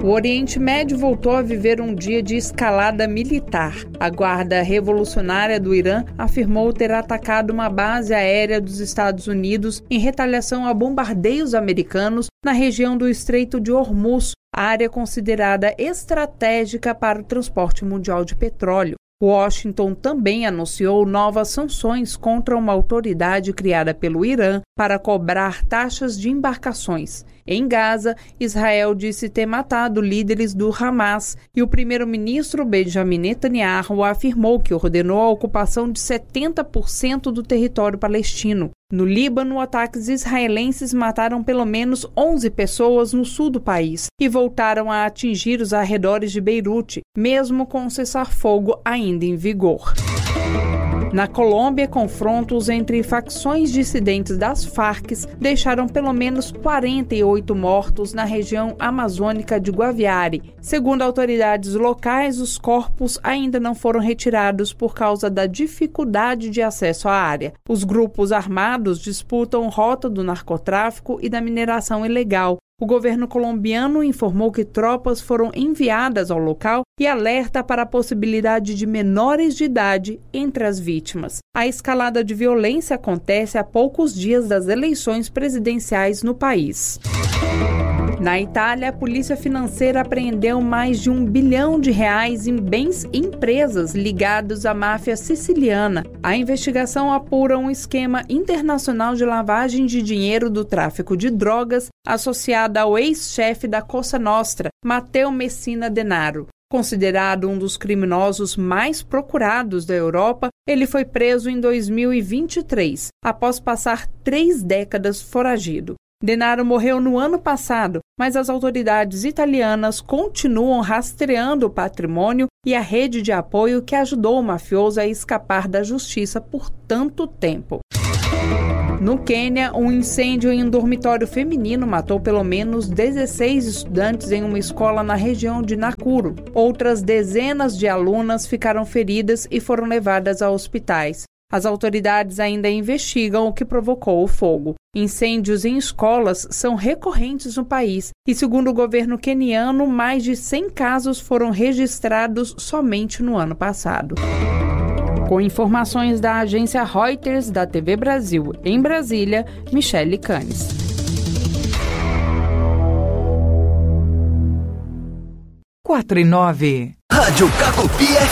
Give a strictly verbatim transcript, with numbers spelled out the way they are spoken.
O Oriente Médio voltou a viver um dia de escalada militar. A Guarda Revolucionária do Irã afirmou ter atacado uma base aérea dos Estados Unidos em retaliação a bombardeios americanos na região do Estreito de Hormuz, área considerada estratégica para o transporte mundial de petróleo. Washington também anunciou novas sanções contra uma autoridade criada pelo Irã para cobrar taxas de embarcações. Em Gaza, Israel disse ter matado líderes do Hamas e o primeiro-ministro Benjamin Netanyahu afirmou que ordenou a ocupação de setenta por cento do território palestino. No Líbano, ataques israelenses mataram pelo menos onze pessoas no sul do país e voltaram a atingir os arredores de Beirute, mesmo com o cessar-fogo ainda em vigor. Na Colômbia, confrontos entre facções dissidentes das Farc deixaram pelo menos quarenta e oito mortos na região amazônica de Guaviare. Segundo autoridades locais, os corpos ainda não foram retirados por causa da dificuldade de acesso à área. Os grupos armados disputam rota do narcotráfico e da mineração ilegal. O governo colombiano informou que tropas foram enviadas ao local e alerta para a possibilidade de menores de idade entre as vítimas. A escalada de violência acontece a poucos dias das eleições presidenciais no país. Na Itália, a polícia financeira apreendeu mais de um bilhão de reais em bens e empresas ligados à máfia siciliana. A investigação apura um esquema internacional de lavagem de dinheiro do tráfico de drogas associado ao ex-chefe da Cosa Nostra, Matteo Messina Denaro. Considerado um dos criminosos mais procurados da Europa, ele foi preso em dois mil e vinte e três, após passar três décadas foragido. Denaro morreu no ano passado, mas as autoridades italianas continuam rastreando o patrimônio e a rede de apoio que ajudou o mafioso a escapar da justiça por tanto tempo. No Quênia, um incêndio em um dormitório feminino matou pelo menos dezesseis estudantes em uma escola na região de Nakuru. Outras dezenas de alunas ficaram feridas e foram levadas a hospitais. As autoridades ainda investigam o que provocou o fogo. Incêndios em escolas são recorrentes no país e, segundo o governo queniano, mais de cem casos foram registrados somente no ano passado. Com informações da agência Reuters da T V Brasil, em Brasília, Michele Canes. quatro e nove. Rádio Cacopi F